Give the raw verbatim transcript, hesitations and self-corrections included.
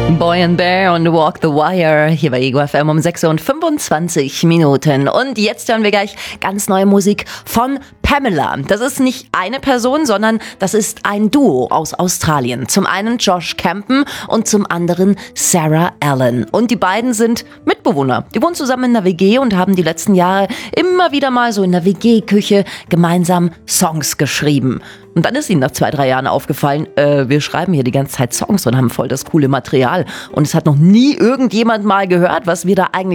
Boy and Bear und Walk the Wire hier bei Ego F M um sechs Uhr und fünfundzwanzig Minuten. Und jetzt hören wir gleich ganz neue Musik von Pamela. Das ist nicht eine Person, sondern das ist ein Duo aus Australien. Zum einen Josh Campen und zum anderen Sarah Allen. Und die beiden sind Mitbewohner. Die wohnen zusammen in der W G und haben die letzten Jahre immer wieder mal so in der W G-Küche gemeinsam Songs geschrieben. Und dann ist ihnen nach zwei, drei Jahren aufgefallen, äh, wir schreiben hier die ganze Zeit Songs und haben voll das coole Material. Und es hat noch nie irgendjemand mal gehört, was wir da eigentlich